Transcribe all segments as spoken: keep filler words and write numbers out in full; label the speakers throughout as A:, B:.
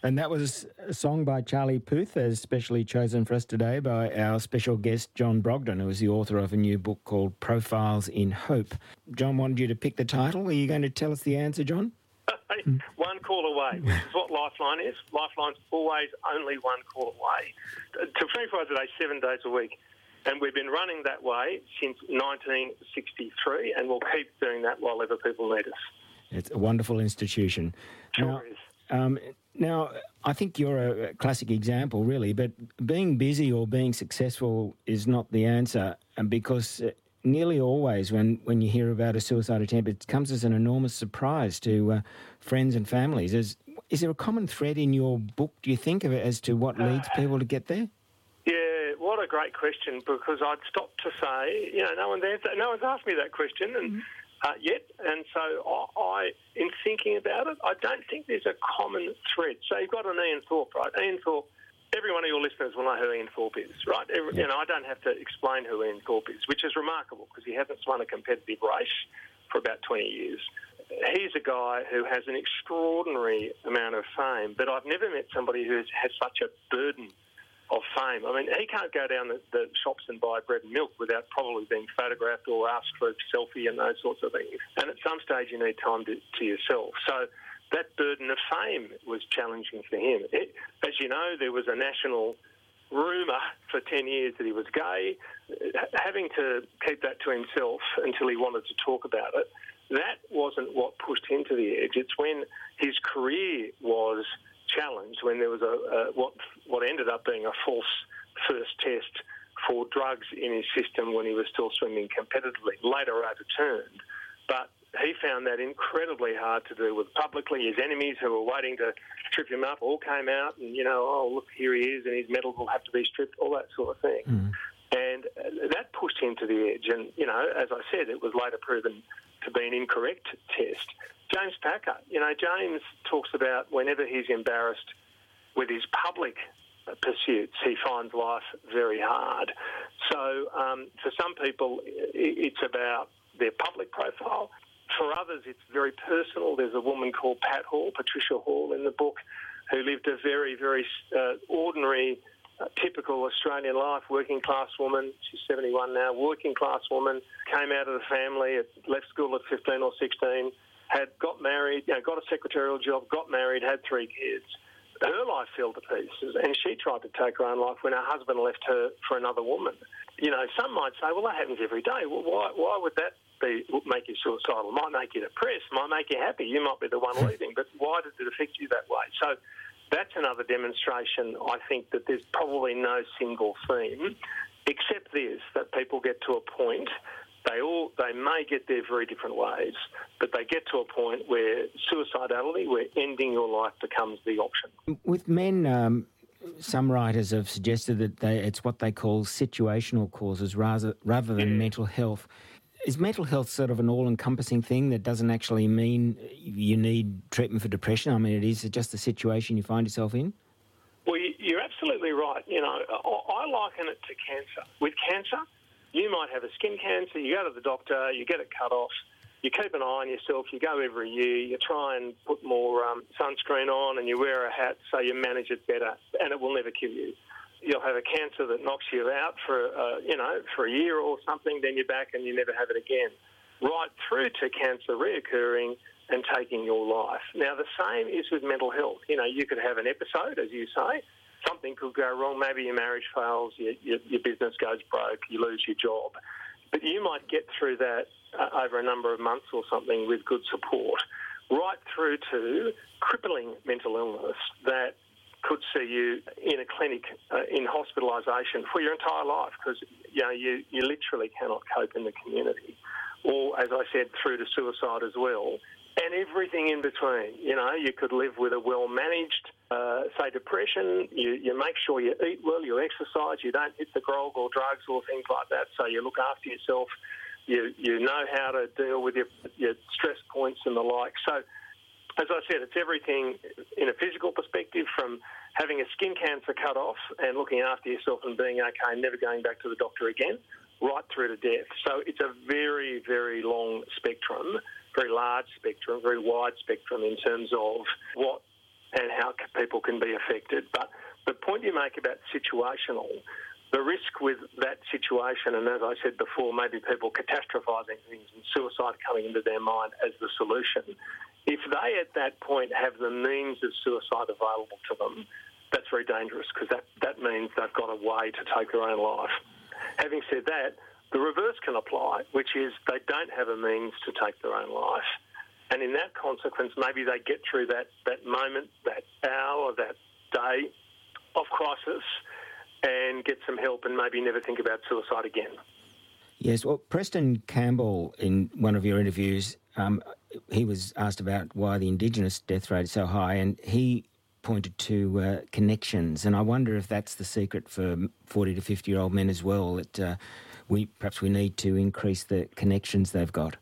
A: And that was a song by Charlie Puth, as specially chosen for us today by our special guest, John Brogden, who is the author of a new book called Profiles in Hope. John wanted you to pick the title. Are you going to tell us the answer, John?
B: One call away, which is what Lifeline is. Lifeline's always only one call away. To twenty-four hours a day, seven days a week. And we've been running that way since nineteen sixty-three, and we'll keep doing that while ever people need us.
A: It's a wonderful institution.
B: Sure
A: now,
B: is.
A: Um, now, I think you're a classic example, really, but being busy or being successful is not the answer, and because uh, nearly always when, when you hear about a suicide attempt, it comes as an enormous surprise to uh, friends and families. Is, is there a common thread in your book, do you think, of it as to what leads people to get there?
B: Yeah, what a great question, because I'd stop to say, you know, no one's, answered, no one's asked me that question and uh, yet, and so I, I, in thinking about it, I don't think there's a common thread. So you've got an Ian Thorpe, right? Ian Thorpe, every one of your listeners will know who Ian Thorpe is, right? Every,
A: yeah.
B: You know, I don't have to explain who Ian Thorpe is, which is remarkable because he hasn't won a competitive race for about twenty years. He's a guy who has an extraordinary amount of fame, but I've never met somebody who has, has such a burden of fame. I mean, he can't go down the, the shops and buy bread and milk without probably being photographed or asked for a selfie and those sorts of things. And at some stage you need time to, to yourself. So that burden of fame was challenging for him. It, as you know, there was a national rumour for ten years that he was gay. Having to keep that to himself until he wanted to talk about it, that wasn't what pushed him to the edge. It's when his career was challenged, when there was a, a what what ended up being a false first test for drugs in his system when he was still swimming competitively, later overturned. But he found that incredibly hard to deal with publicly. His enemies who were waiting to trip him up all came out and, you know, oh, look, here he is and his medals will have to be stripped, all that sort of thing. Mm. And that pushed him to the edge. And, you know, as I said, it was later proven to be an incorrect test. James Packer, you know, James talks about whenever he's embarrassed with his public pursuits, he finds life very hard. So um, for some people, it's about their public profile. For others, it's very personal. There's a woman called Pat Hall, Patricia Hall, in the book, who lived a very, very uh, ordinary, uh, typical Australian life, working-class woman. She's seventy-one now, working-class woman, came out of the family, left school at fifteen or sixteen, had got married, you know, got a secretarial job, got married, had three kids. Her life fell to pieces, and she tried to take her own life when her husband left her for another woman. You know, some might say, well, that happens every day. Well, why, why would that be make you suicidal? It might make you depressed, might make you happy. You might be the one leaving, but why did it affect you that way? So that's another demonstration, I think, that there's probably no single theme, except this, that people get to a point. They all they may get there very different ways, but they get to a point where suicidality, where ending your life becomes the option.
A: With men, um, some writers have suggested that they, it's what they call situational causes rather rather than
B: yeah.
A: mental health. Is mental health sort of an all-encompassing thing that doesn't actually mean you need treatment for depression? I mean, it is just the situation you find yourself in?
B: Well, you're absolutely right. You know, I liken it to cancer. With cancer, you might have a skin cancer, you go to the doctor, you get it cut off, you keep an eye on yourself, you go every year, you try and put more um, sunscreen on and you wear a hat so you manage it better, and it will never kill you. You'll have a cancer that knocks you out for, uh, you know, for a year or something, then you're back and you never have it again. Right through to cancer reoccurring and taking your life. Now, the same is with mental health. You know, you could have an episode, as you say. Something could go wrong. Maybe your marriage fails, your, your, your business goes broke, you lose your job. But you might get through that uh, over a number of months or something with good support, right through to crippling mental illness that could see you in a clinic, uh, in hospitalisation for your entire life because, you know, you, you literally cannot cope in the community. Or, as I said, through to suicide as well. And everything in between. You know, you could live with a well-managed, uh, say, depression. You, you make sure you eat well, you exercise, you don't hit the grog or drugs or things like that, so you look after yourself. You you know how to deal with your, your stress points and the like. So, as I said, it's everything in a physical perspective, from having a skin cancer cut off and looking after yourself and being okay and never going back to the doctor again, right through to death. So it's a very, very long spectrum, very large spectrum, very wide spectrum in terms of what and how people can be affected. But the point you make about situational, the risk with that situation, and as I said before, maybe people catastrophising things and suicide coming into their mind as the solution, if they at that point have the means of suicide available to them, that's very dangerous because that, that means they've got a way to take their own life. Having said that, the reverse can apply, which is they don't have a means to take their own life. And in that consequence, maybe they get through that, that moment, that hour, that day of crisis and get some help and maybe never think about suicide again.
A: Yes, well, Preston Campbell, in one of your interviews, um, he was asked about why the Indigenous death rate is so high, and he pointed to uh, connections. And I wonder if that's the secret for forty to fifty-year-old men as well, that uh, we perhaps we need to increase the connections they've got.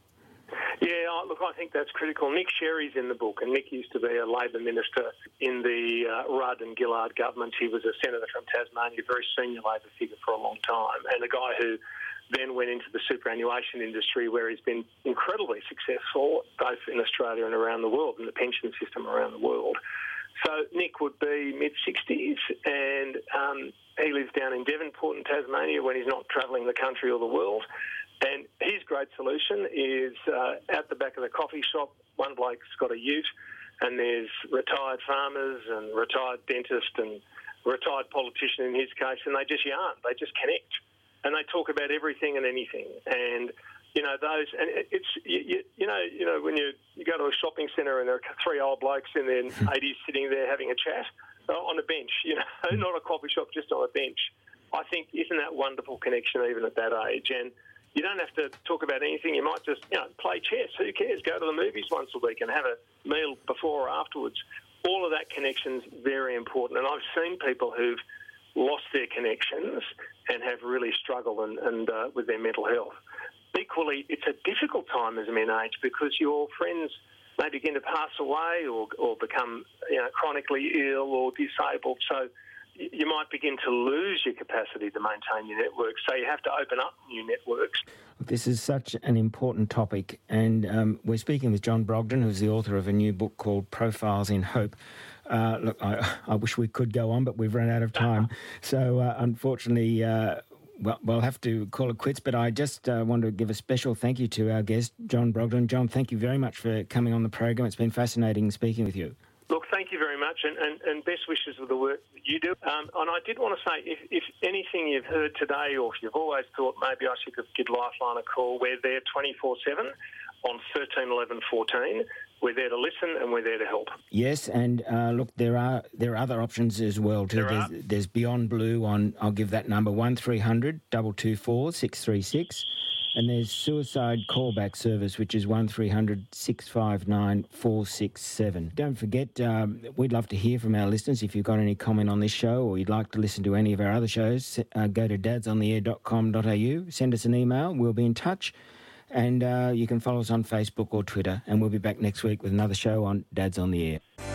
B: Yeah, look, I think that's critical. Nick Sherry's in the book, and Nick used to be a Labor minister in the uh, Rudd and Gillard government. He was a senator from Tasmania, a very senior Labor figure for a long time, and a guy who then went into the superannuation industry where he's been incredibly successful, both in Australia and around the world, in the pension system around the world. So Nick would be mid-sixties, and um, he lives down in Devonport in Tasmania when he's not travelling the country or the world. And his great solution is uh, out the back of the coffee shop, one bloke's got a ute, and there's retired farmers and retired dentist and retired politician in his case, and they just yarn, they just connect, and they talk about everything and anything. And you know those, and it's you, you, you know you know when you, you go to a shopping centre and there are three old blokes in their eighties sitting there having a chat on a bench, you know, not a coffee shop, just on a bench. I think isn't that wonderful connection even at that age? And you don't have to talk about anything. You might just, you know, play chess. Who cares? Go to the movies once a week and have a meal before or afterwards. All of that connection's very important. And I've seen people who've lost their connections and have really struggled and, and uh, with their mental health. Equally, it's a difficult time as men age because your friends may begin to pass away or, or become, you know, chronically ill or disabled. So you might begin to lose your capacity to maintain your network. So you have to open up new networks.
A: This is such an important topic, and um, we're speaking with John Brogden, who's the author of a new book called Profiles in Hope. Uh, look, I, I wish we could go on, but we've run out of time. So uh, unfortunately, uh, well, we'll have to call it quits, but I just uh, want to give a special thank you to our guest, John Brogden. John, thank you very much for coming on the program. It's been fascinating speaking with you.
B: Look, thank you very much, and, and, and best wishes with the work that you do. Um, and I did want to say, if, if anything you've heard today, or if you've always thought maybe I should give Lifeline a call, we're there twenty-four seven on thirteen eleven fourteen. We're there to listen and we're there to help.
A: Yes, and uh, look, there are there are other options as well too.
B: There
A: there's,
B: are.
A: there's Beyond Blue on, I'll give that number, one three hundred, two two four, six three six. And there's Suicide Callback Service, which is one three hundred, six five nine, four six seven. Don't forget, um, we'd love to hear from our listeners. If you've got any comment on this show or you'd like to listen to any of our other shows, uh, go to dads on the air dot com dot a u, send us an email, we'll be in touch. And uh, you can follow us on Facebook or Twitter. And we'll be back next week with another show on Dads on the Air.